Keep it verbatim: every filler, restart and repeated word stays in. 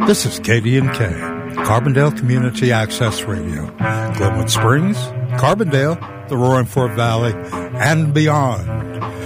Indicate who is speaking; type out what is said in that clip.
Speaker 1: This is K D and K, Carbondale Community Access Radio. Glenwood Springs, Carbondale, the Roaring Fork Valley, and beyond.